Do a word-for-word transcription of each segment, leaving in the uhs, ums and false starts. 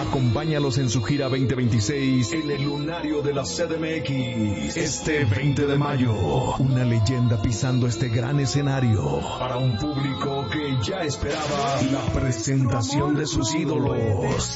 Acompáñalos en su gira veinte veintiséis en el Lunario de la C D M X. Este veinte de mayo, una leyenda pisando este gran escenario para un público que ya esperaba la presentación de sus ídolos.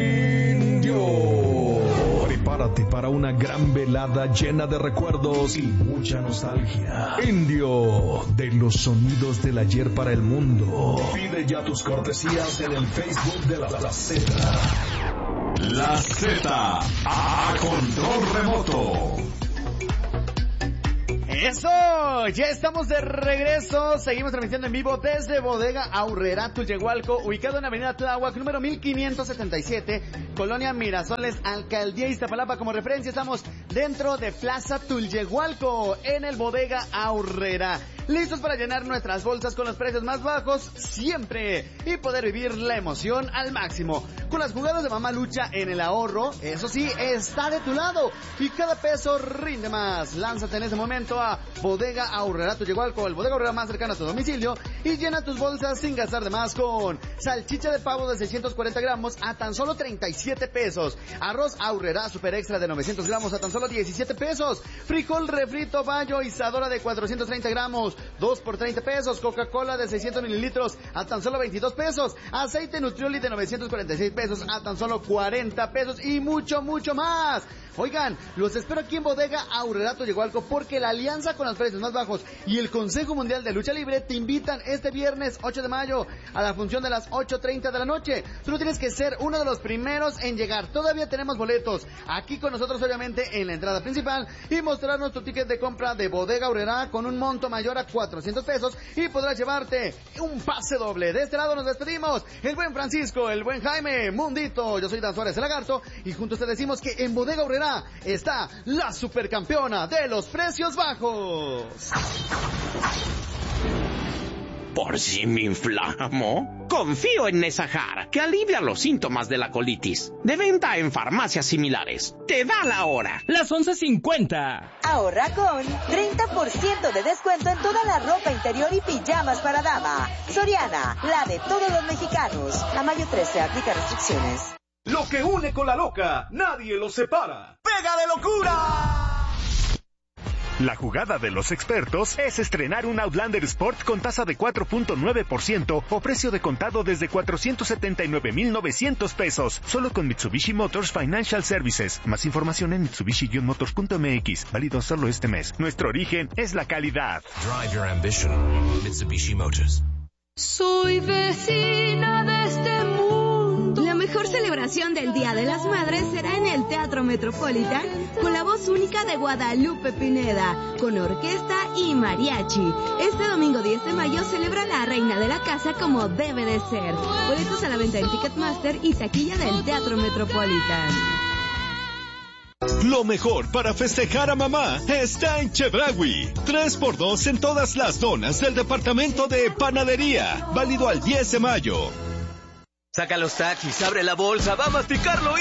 Indio. Prepárate para una gran velada llena de recuerdos y mucha nostalgia. Indio, de los sonidos del ayer para el mundo. Pide ya tus cortesías en el Facebook de la, la Z. La Z a control remoto. ¡Eso! Ya estamos de regreso. Seguimos transmitiendo en vivo desde Bodega Aurrerá Tulyehualco, ubicado en Avenida Tláhuac, número mil quinientos setenta y siete, Colonia Mirasoles, Alcaldía Iztapalapa. Como referencia, estamos dentro de Plaza Tulyehualco, en el Bodega Aurrerá. Listos para llenar nuestras bolsas con los precios más bajos siempre y poder vivir la emoción al máximo. Con las jugadas de Mamá Lucha en el ahorro, eso sí, está de tu lado y cada peso rinde más. Lánzate en ese momento a Bodega Aurrerá Tulyehualco, el Bodega Aurrerá más cercano a tu domicilio, y llena tus bolsas sin gastar de más con salchicha de pavo de seiscientos cuarenta gramos a tan solo treinta y siete pesos, arroz Aurrerá Super Extra de novecientos gramos a tan solo diecisiete pesos, frijol refrito Bayo Isadora de cuatrocientos treinta gramos, dos por treinta pesos, Coca-Cola de seiscientos mililitros a tan solo veintidós pesos, aceite Nutrioli de novecientos cuarenta y seis pesos a tan solo cuarenta pesos y mucho, mucho más. Oigan, los espero aquí en Bodega Aurrerá Tulyehualco porque la alianza con los precios más bajos y el Consejo Mundial de Lucha Libre te invitan este viernes ocho de mayo a la función de las ocho treinta de la noche. Tú tienes que ser uno de los primeros en llegar. Todavía tenemos boletos aquí con nosotros, obviamente, en la entrada principal, y mostrarnos tu ticket de compra de Bodega Aurrerá con un monto mayor a cuatrocientos pesos y podrás llevarte un pase doble. De este lado nos despedimos el buen Francisco, el buen Jaime, Mundito, yo soy Dan Suárez el Lagarto, y juntos te decimos que en Bodega Aurrerá está la supercampeona de los precios bajos. ¿Por si me inflamo? Confío en Nesajar, que alivia los síntomas de la colitis. De venta en farmacias similares. Te da la hora. Las once cincuenta. Ahorra con treinta por ciento de descuento en toda la ropa interior y pijamas para dama. Soriana, la de todos los mexicanos. A mayo trece, aplica restricciones. Lo que une con la loca, nadie lo separa. ¡Pega de locura! La jugada de los expertos es estrenar un Outlander Sport con tasa de cuatro punto nueve por ciento o precio de contado desde cuatrocientos setenta y nueve mil novecientos pesos, solo con Mitsubishi Motors Financial Services. Más información en mitsubishi motors punto m x, válido solo este mes. Nuestro origen es la calidad. Drive your ambition, Mitsubishi Motors. Soy vecina de este mundo. La mejor celebración del Día de las Madres será en el Teatro Metropolitan con la voz única de Guadalupe Pineda, con orquesta y mariachi. Este domingo diez de mayo celebra la reina de la casa como debe de ser. Boletos a la venta en Ticketmaster y taquilla del Teatro Metropolitan. Lo mejor para festejar a mamá está en Chedraui. tres por dos en todas las zonas del departamento de panadería. Válido al diez de mayo. Saca los taquis, abre la bolsa, va a masticarlo y...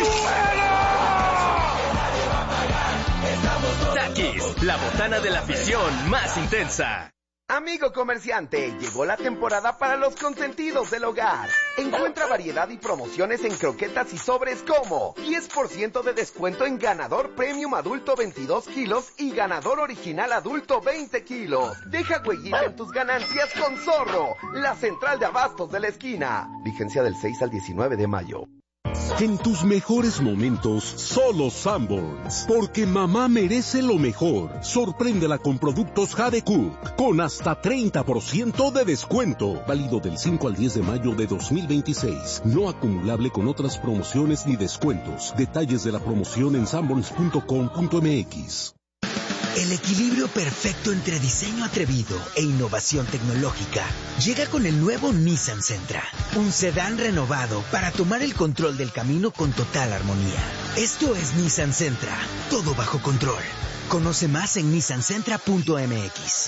Taquis, la botana de la afición más intensa. Amigo comerciante, llegó la temporada para los consentidos del hogar. Encuentra variedad y promociones en croquetas y sobres como diez por ciento de descuento en Ganador Premium Adulto veintidós kilos y Ganador Original Adulto veinte kilos. Deja huellita en tus ganancias con Zorro, la central de abastos de la esquina. Vigencia del seis al diecinueve de mayo. En tus mejores momentos, solo Sanborns. Porque mamá merece lo mejor. Sorpréndela con productos Jade Cook, con hasta treinta por ciento de descuento. Válido del cinco al diez de mayo de dos mil veintiséis. No acumulable con otras promociones ni descuentos. Detalles de la promoción en sanborns punto com punto m x. El equilibrio perfecto entre diseño atrevido e innovación tecnológica llega con el nuevo Nissan Sentra, un sedán renovado para tomar el control del camino con total armonía. Esto es Nissan Sentra, todo bajo control. Conoce más en nissan sentra punto m x.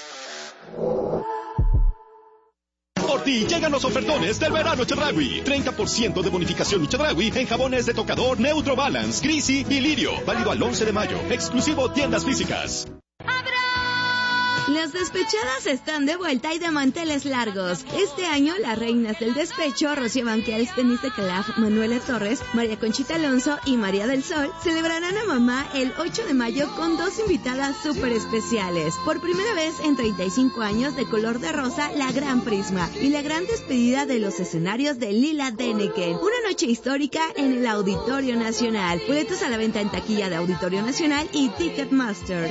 Por ti llegan los ofertones del verano Chedraui. treinta por ciento de bonificación Chedraui en jabones de tocador Neutro Balance, Grisi y Lirio. Válido al once de mayo. Exclusivo tiendas físicas. Las despechadas están de vuelta y de manteles largos. Este año, las reinas del despecho, Rocío Banquels, Denise de Calaf, Manuela Torres, María Conchita Alonso y María del Sol, celebrarán a mamá el ocho de mayo con dos invitadas súper especiales. Por primera vez en treinta y cinco años, de color de rosa, la Gran Prisma y la gran despedida de los escenarios de Lila Denneken. Una noche histórica en el Auditorio Nacional. Boletos a la venta en taquilla de Auditorio Nacional y Ticketmaster.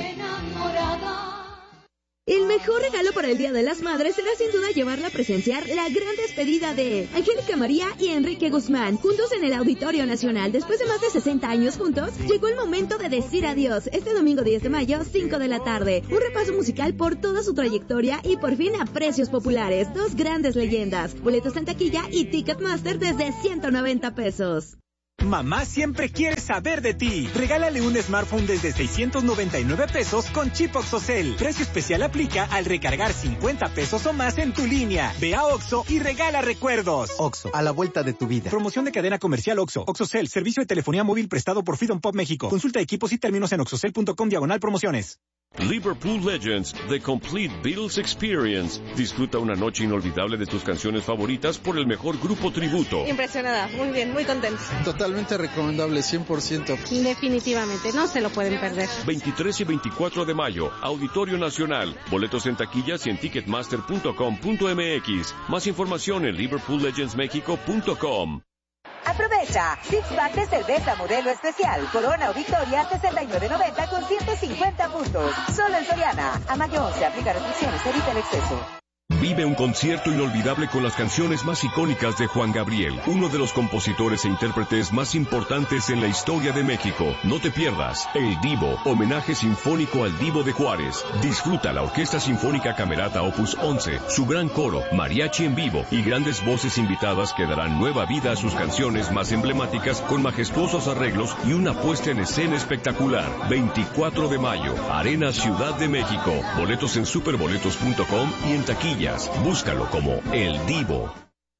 El mejor regalo para el Día de las Madres será sin duda llevarla a presenciar la gran despedida de Angélica María y Enrique Guzmán, juntos en el Auditorio Nacional. Después de más de sesenta años juntos, llegó el momento de decir adiós. Este domingo diez de mayo, cinco de la tarde. Un repaso musical por toda su trayectoria y por fin a precios populares. Dos grandes leyendas. Boletos en taquilla y Ticketmaster desde ciento noventa pesos. Mamá siempre quiere saber de ti. Regálale un smartphone desde seiscientos noventa y nueve pesos con chip OXXOCEL. Precio especial aplica al recargar cincuenta pesos o más en tu línea. Ve a Oxxo y regala recuerdos. Oxxo, a la vuelta de tu vida. Promoción de cadena comercial Oxxo. OXXOCEL, servicio de telefonía móvil prestado por Freedom Pop México. Consulta equipos y términos en oxxocel punto com diagonal promociones. Liverpool Legends, The Complete Beatles Experience. Disfruta una noche inolvidable de tus canciones favoritas por el mejor grupo tributo. Impresionada, muy bien, muy contenta. Totalmente recomendable, cien por ciento. Definitivamente, no se lo pueden perder. veintitrés y veinticuatro de mayo, Auditorio Nacional. Boletos en taquillas y en ticketmaster punto com punto m x. Más información en liverpool legends mexico punto com. Aprovecha Six Pack de cerveza modelo especial Corona o Victoria sesenta y nueve noventa con ciento cincuenta puntos. Solo en Soriana. A mayo once, aplica restricciones, evita el exceso. Vive un concierto inolvidable con las canciones más icónicas de Juan Gabriel, uno de los compositores e intérpretes más importantes en la historia de México. No te pierdas El Divo, homenaje sinfónico al Divo de Juárez. Disfruta la Orquesta Sinfónica Camerata Opus once, su gran coro, mariachi en vivo y grandes voces invitadas que darán nueva vida a sus canciones más emblemáticas con majestuosos arreglos y una puesta en escena espectacular. veinticuatro de mayo, Arena Ciudad de México. Boletos en superboletos punto com y en taquilla. Búscalo como El Divo.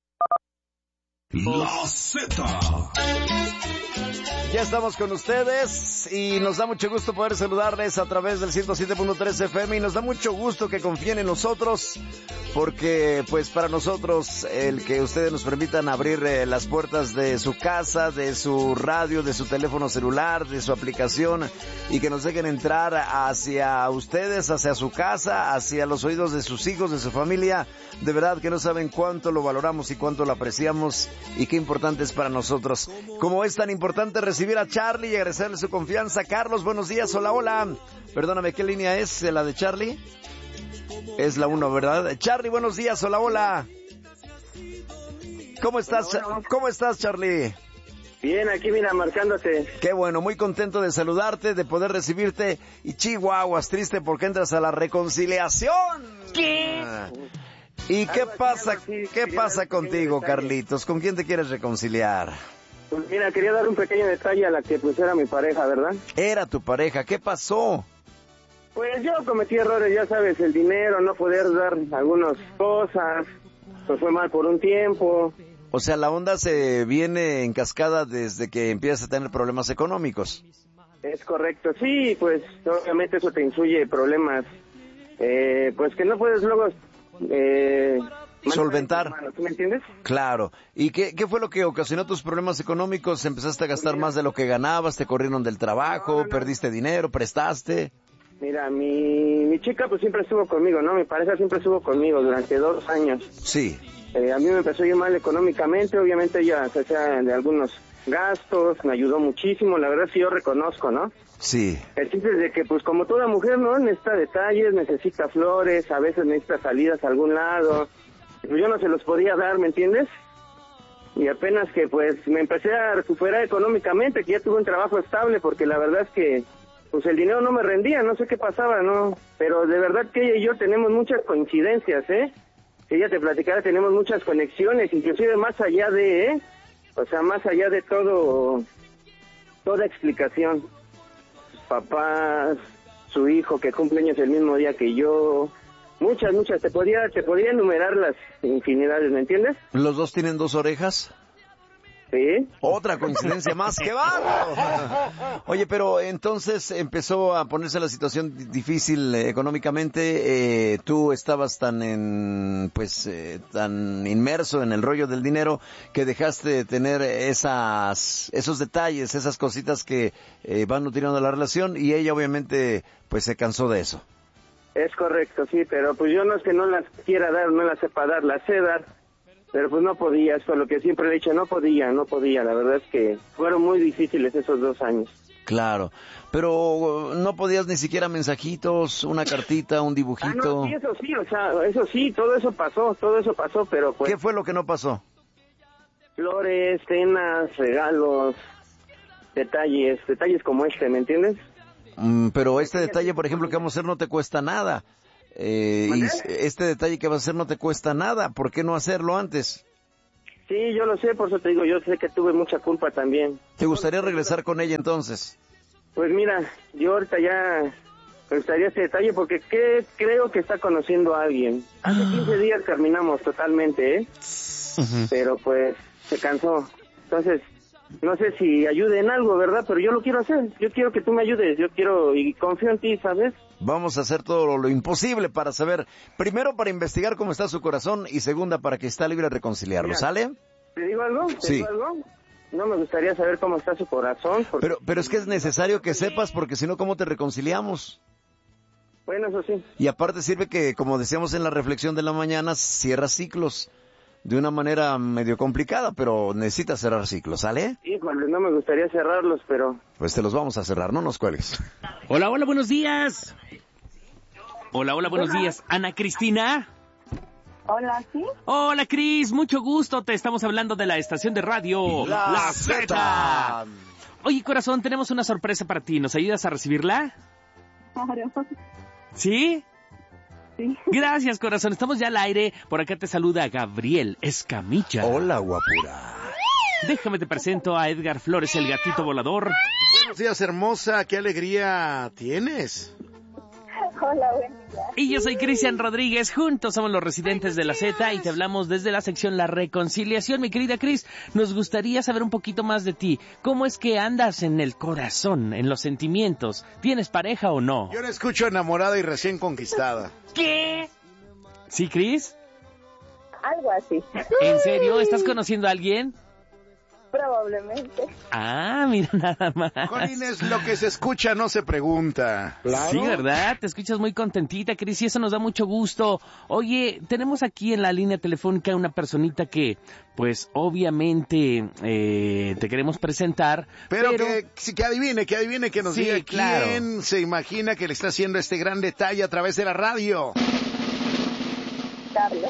La Z. Ya estamos con ustedes y nos da mucho gusto poder saludarles a través del ciento siete punto tres F M y nos da mucho gusto que confíen en nosotros porque pues para nosotros el que ustedes nos permitan abrir eh, las puertas de su casa, de su radio, de su teléfono celular, de su aplicación y que nos dejen entrar hacia ustedes, hacia su casa, hacia los oídos de sus hijos, de su familia, de verdad que no saben cuánto lo valoramos y cuánto lo apreciamos y qué importante es para nosotros. Como es tan importante recibir a Charlie y agradecerle su confianza. Carlos, buenos días, hola, hola. Perdóname, ¿qué línea es la de Charlie? Es la uno, ¿verdad? Charlie, buenos días, hola, hola. ¿Cómo estás, hola, hola. ¿Cómo estás, Charlie? Bien, aquí mira, marcándote. Qué bueno, muy contento de saludarte, de poder recibirte. Y chihuahuas, triste porque entras a la reconciliación. ¿Qué? Ah. ¿Y qué pasa, qué pasa contigo, Carlitos? ¿Con quién te quieres reconciliar? Pues mira, quería dar un pequeño detalle a la que pues era mi pareja, ¿verdad? Era tu pareja, ¿qué pasó? Pues yo cometí errores, ya sabes, el dinero, no poder dar algunas cosas, pues fue mal por un tiempo. O sea, la onda se viene en cascada desde que empiezas a tener problemas económicos. Es correcto, sí, pues obviamente eso te influye problemas, eh, pues que no puedes luego... Eh, solventar. ¿Tú me entiendes? Claro. ¿Y qué, qué fue lo que ocasionó tus problemas económicos? ¿Empezaste a gastar más de lo que ganabas? ¿Te corrieron del trabajo? No, no, no. ¿Perdiste dinero? ¿Prestaste? Mira, mi, mi chica pues siempre estuvo conmigo, ¿no? Mi pareja siempre estuvo conmigo durante dos años. Sí. Eh, a mí me empezó a ir mal económicamente, obviamente ella se hacía de algunos gastos, me ayudó muchísimo, la verdad sí yo reconozco, ¿no? Sí. El chiste es de que, pues, como toda mujer, ¿no? Necesita detalles, necesita flores, a veces necesita salidas a algún lado. Pues yo no se los podía dar, ¿me entiendes? Y apenas que, pues, me empecé a recuperar económicamente, que ya tuve un trabajo estable, porque la verdad es que, pues, el dinero no me rendía, no sé qué pasaba, ¿no? Pero de verdad que ella y yo tenemos muchas coincidencias, ¿eh? Si ella te platicara, tenemos muchas conexiones, inclusive más allá de, ¿eh? O sea, más allá de todo, toda explicación. Papás, su hijo que cumple años el mismo día que yo, muchas, muchas, te podía, te podía enumerar las infinidades, ¿me entiendes? ¿Los dos tienen dos orejas? Sí. Otra coincidencia más, ¡qué bárbaro! Oye, pero entonces empezó a ponerse la situación difícil eh, económicamente, eh, tú estabas tan en, pues, eh, tan inmerso en el rollo del dinero que dejaste de tener esas, esos detalles, esas cositas que eh, van nutriendo la relación y ella obviamente, pues, se cansó de eso. Es correcto, sí, pero pues yo no es que no las quiera dar, no las sepa dar, las sé dar. Pero pues no podía, eso es lo que siempre le he dicho, no podía, no podía, la verdad es que fueron muy difíciles esos dos años. Claro, pero no podías ni siquiera mensajitos, una cartita, un dibujito. Ah, no, sí, eso sí, o sea, eso sí, todo eso pasó, todo eso pasó, pero pues... ¿Qué fue lo que no pasó? Flores, cenas, regalos, detalles, detalles como este, ¿me entiendes? Mm, pero este detalle, por ejemplo, que vamos a hacer no te cuesta nada. Eh, y este detalle que vas a hacer no te cuesta nada, ¿por qué no hacerlo antes? Sí, yo lo sé, por eso te digo, yo sé que tuve mucha culpa también. ¿Te gustaría regresar con ella entonces? Pues mira, yo ahorita ya me gustaría ese detalle porque ¿qué? Creo que está conociendo a alguien. Hace quince días terminamos totalmente, ¿eh? Uh-huh. Pero pues se cansó. Entonces, no sé si ayude en algo, ¿verdad? Pero yo lo quiero hacer. Yo quiero que tú me ayudes. Yo quiero y confío en ti, ¿sabes? Vamos a hacer todo lo, lo imposible para saber, primero para investigar cómo está su corazón y segunda para que está libre de reconciliarlo, Mira, ¿sale? ¿Te digo algo? ¿Te sí. digo algo? No me gustaría saber cómo está su corazón. Porque... Pero, pero es que es necesario que sepas porque si no, ¿cómo te reconciliamos? Bueno, eso sí. Y aparte sirve que, como decíamos en la reflexión de la mañana, cierra ciclos. De una manera medio complicada, pero necesitas cerrar ciclos, ¿sale? Híjole, no me gustaría cerrarlos, pero... Pues te los vamos a cerrar, no nos cuelgues. Hola, hola, buenos días. Hola, hola, buenos Hola. días. Ana Cristina. Hola, ¿sí? Hola, Cris, mucho gusto. Te estamos hablando de la estación de radio La, La Z. Z. Oye, corazón, tenemos una sorpresa para ti. ¿Nos ayudas a recibirla? Claro. ¿Sí? Sí. Gracias, corazón. Estamos ya al aire. Por acá te saluda Gabriel Escamilla. Hola, guapura. Déjame te presento a Edgar Flores, el gatito volador. Buenos días, hermosa. ¿Qué alegría tienes? Hola, buen día. Y yo soy Cristian Rodríguez. Juntos somos los residentes de la Z y te hablamos desde la sección La Reconciliación. Mi querida Cris, nos gustaría saber un poquito más de ti. ¿Cómo es que andas en el corazón, en los sentimientos? ¿Tienes pareja o no? Yo la escucho enamorada y recién conquistada. ¿Qué? ¿Sí, Cris? Algo así. ¿En serio? ¿Estás conociendo a alguien? Probablemente. Ah, mira nada más. Colines, lo que se escucha no se pregunta. Claro. Sí, ¿verdad? Te escuchas muy contentita, Cris, y eso nos da mucho gusto. Oye, tenemos aquí en la línea telefónica una personita que, pues, obviamente eh, te queremos presentar. Pero, pero... Que, que adivine, que adivine, que nos sí, diga claro. quién se imagina que le está haciendo este gran detalle a través de la radio. Carla.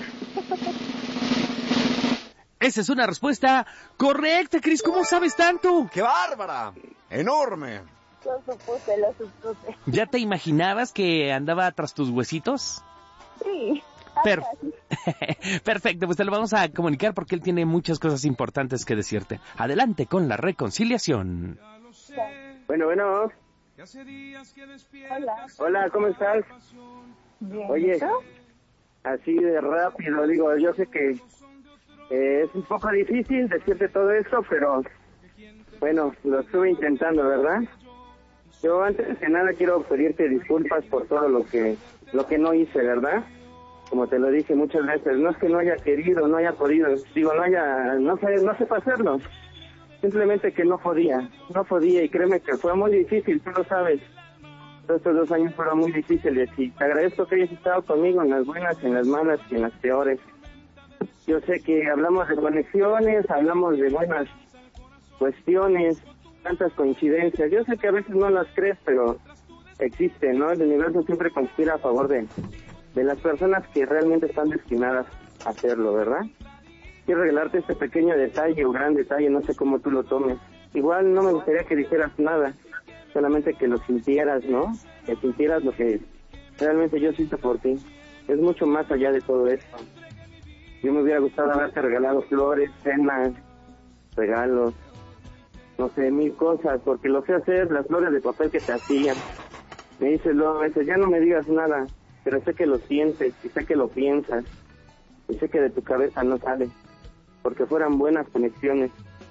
Esa es una respuesta correcta, Cris. ¿Cómo sabes tanto? ¡Qué bárbara! ¡Enorme! Lo supuse, lo supuse. ¿Ya te imaginabas que andaba tras tus huesitos? Sí. Per- Perfecto, pues te lo vamos a comunicar porque él tiene muchas cosas importantes que decirte. Adelante con la reconciliación. Bueno, bueno. Hola. Hola, ¿cómo estás? Bien. Oye, así de rápido, digo, yo sé que eh, es un poco difícil decirte todo esto, pero bueno, lo estuve intentando, ¿verdad? Yo antes que nada quiero pedirte disculpas por todo lo que lo que no hice, ¿verdad? Como te lo dije muchas veces, no es que no haya querido, no haya podido, digo, no haya, no sé, no sepa hacerlo, simplemente que no podía, no podía y créeme que fue muy difícil, tú lo sabes. Estos dos años fueron muy difíciles y te agradezco que hayas estado conmigo en las buenas, en las malas y en las peores. Yo sé que hablamos de conexiones, hablamos de buenas cuestiones, tantas coincidencias. Yo sé que a veces no las crees, pero existen, ¿no? El universo siempre conspira a favor de, de las personas que realmente están destinadas a hacerlo, ¿verdad? Quiero regalarte este pequeño detalle o gran detalle, no sé cómo tú lo tomes. Igual no me gustaría que dijeras nada, solamente que lo sintieras, ¿no? Que sintieras lo que realmente yo siento por ti. Es mucho más allá de todo esto. Yo me hubiera gustado haberte regalado flores, cenas, regalos, no sé, mil cosas, porque lo sé hacer, las flores de papel que te hacían. Me dices luego a veces, ya no me digas nada, pero sé que lo sientes y sé que lo piensas y sé que de tu cabeza no sale, porque fueran buenas conexiones.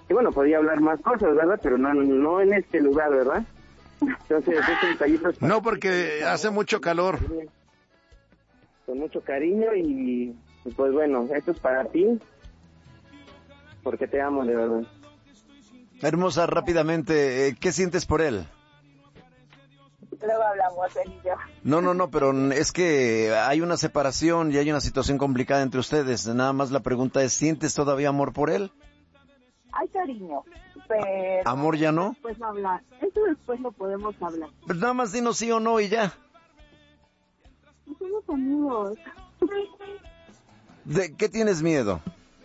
Y bueno, podía hablar más cosas, ¿verdad? Pero no, no en este lugar, ¿verdad? Entonces, este detallito es... No, porque hace mucho calor. Con mucho cariño y, pues bueno, esto es para ti, porque te amo, de verdad. Hermosa, rápidamente, ¿qué sientes por él? Luego hablamos, él y yo. No, no, no, pero es que hay una separación y hay una situación complicada entre ustedes. Nada más la pregunta es, ¿sientes todavía amor por él? Hay cariño, pero... ¿Amor ya no? Después hablar. Eso después lo podemos hablar. Pues nada más dinos sí o no y ya. Somos amigos. ¿De qué tienes miedo?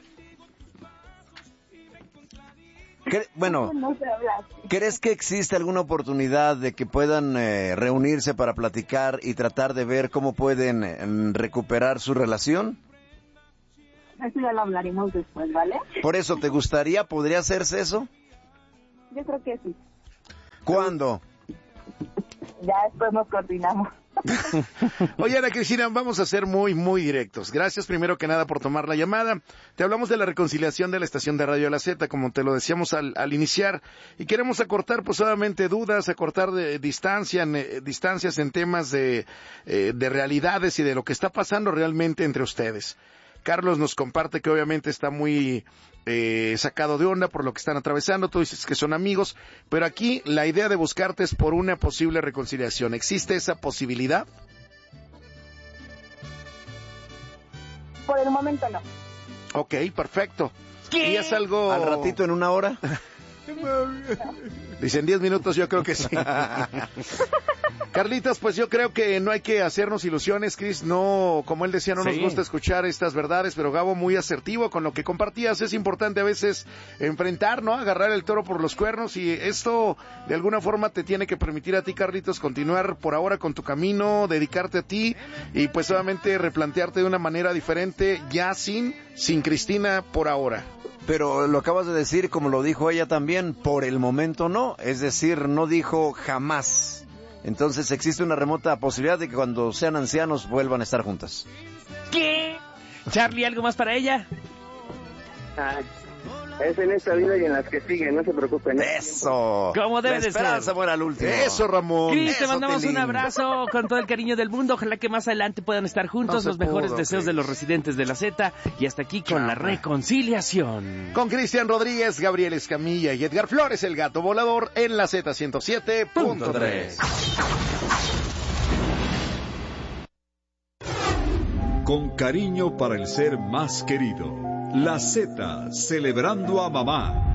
¿Cre- bueno, No sé hablar. ¿crees que existe alguna oportunidad de que puedan eh, reunirse para platicar y tratar de ver cómo pueden eh, recuperar su relación? Eso ya lo hablaremos después, ¿vale? Por eso, ¿te gustaría? ¿Podría hacerse eso? Yo creo que sí. ¿Cuándo? Ya después nos coordinamos. Oye, Ana Cristina, vamos a ser muy, muy directos. Gracias primero que nada por tomar la llamada. Te hablamos de la reconciliación de la estación de Radio La Z, como te lo decíamos al, al iniciar, y queremos acortar pues obviamente dudas, acortar de, distancia, en, eh, distancias en temas de, eh, de realidades y de lo que está pasando realmente entre ustedes. Carlos nos comparte que obviamente está muy eh, sacado de onda por lo que están atravesando, tú dices que son amigos, pero aquí la idea de buscarte es por una posible reconciliación. ¿Existe esa posibilidad? Por el momento no. Ok, perfecto. ¿Qué? ¿Y es algo...? ¿Al ratito en una hora? Dicen diez minutos, yo creo que sí. Carlitos, pues yo creo que no hay que hacernos ilusiones, Cris, no, como él decía, no nos Sí. gusta escuchar estas verdades, pero Gabo muy asertivo con lo que compartías. Es importante a veces enfrentar, ¿no? Agarrar el toro por los cuernos, y esto de alguna forma te tiene que permitir a ti, Carlitos, continuar por ahora con tu camino, dedicarte a ti y pues obviamente replantearte de una manera diferente, ya sin, sin Cristina por ahora. Pero lo acabas de decir, como lo dijo ella también, por el momento no, es decir, no dijo jamás. Entonces existe una remota posibilidad de que cuando sean ancianos vuelvan a estar juntas. ¿Qué? Charlie, ¿algo más para ella? Ah, es en esta vida y en las que siguen, no se preocupen. ¡Eso! ¿Cómo debe La de esperanza ser? muere al último. Eso, Ramón. Cris, te Eso, mandamos Telín. un abrazo con todo el cariño del mundo. Ojalá que más adelante puedan estar juntos. No se Los mejores pudo, deseos Cris. de los residentes de la Z. Y hasta aquí con la reconciliación. Con Cristian Rodríguez, Gabriel Escamilla y Edgar Flores, el gato volador, en la Z ciento siete punto tres. Con cariño para el ser más querido. La Z, celebrando a mamá.